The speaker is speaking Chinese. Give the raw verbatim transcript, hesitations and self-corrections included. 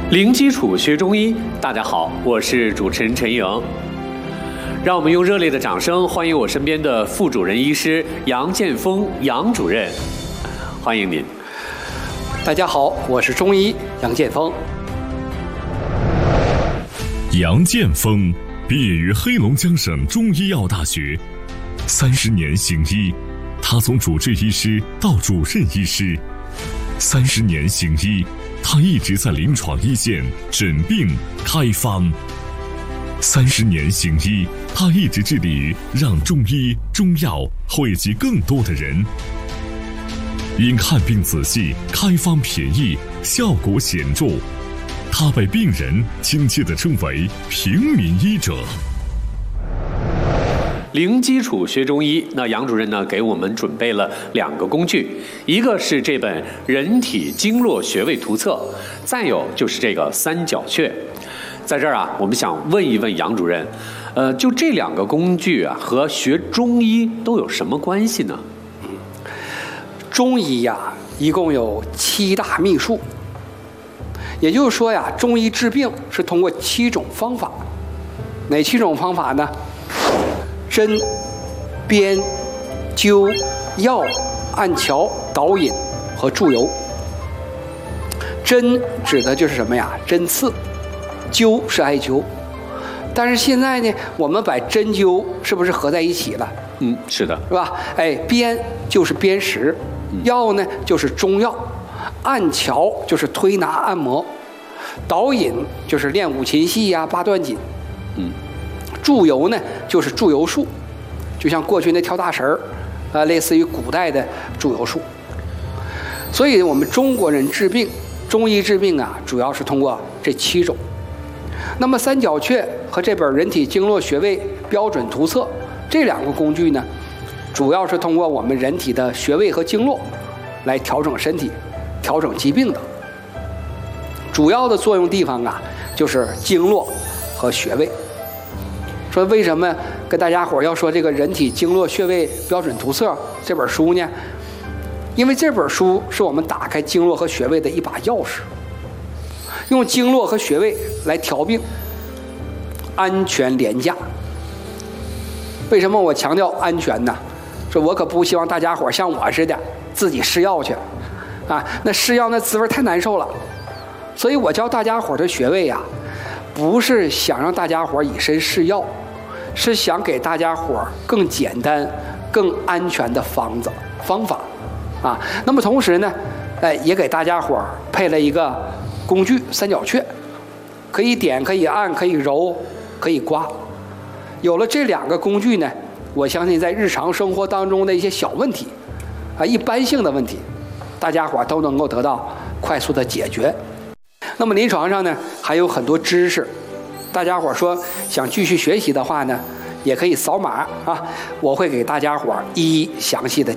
零基础学中医，大家好，我是主持人陈莹。让我们用热烈的掌声欢迎我身边的副主任医师杨建峰杨主任，欢迎您。 大家好，我是中医杨建峰。 杨建峰毕业于黑龙江省中医药大学，三十年行医，他从主治医师到主任医师，三十年行医，他一直在临床一线诊病开方。三十年行医，他一直致力于让中医中药惠及更多的人。因看病仔细，开方便宜，效果显著，他被病人亲切地称为平民医者。 零基础学中医，那杨主任呢给我们准备了两个工具，一个是这本《人体经络穴位图册》，再有就是这个三角穴。在这儿啊，我们想问一问杨主任，呃，就这两个工具啊，和学中医都有什么关系呢？ 中医呀，一共有七大秘术，也就是说呀，中医治病是通过七种方法。哪七种方法呢？针、砭、灸、药、按跷、导引和注油。针指的就是什么呀？针刺。灸是艾灸。但是现在呢，我们把针灸是不是合在一起了？ 嗯，是的， 是吧？哎，砭就是砭石，药呢就是中药，按跷就是推拿按摩，导引就是练五禽戏呀、八段锦， 嗯， 注油呢就是注油术，就像过去那跳大神儿，啊，类似于古代的注油术。所以我们中国人治病，中医治病啊，主要是通过这七种。那么三角穴和这本《人体经络穴位标准图册》这两个工具呢，主要是通过我们人体的穴位和经络来调整身体、调整疾病的。主要的作用地方啊，就是经络和穴位。说为什么跟大家伙要说这个《人体经络穴位标准图册》这本书呢？因为这本书是我们打开经络和穴位的一把钥匙。用经络和穴位来调病，安全廉价。为什么我强调安全呢？说我可不希望大家伙像我似的自己试药去，啊，那试药那滋味太难受了。所以我教大家伙的穴位呀、啊，不是想让大家伙以身试药，是想给大家伙更简单、更安全的方子方法，啊。那么同时呢，哎，也给大家伙配了一个工具三角穴，可以点，可以按，可以揉，可以刮。有了这两个工具呢，我相信在日常生活当中的一些小问题啊，一般性的问题，大家伙都能够得到快速的解决。那么临床上呢，还有很多知识，大家伙说想继续学习的话呢，也可以扫码啊，我会给大家伙一一详细的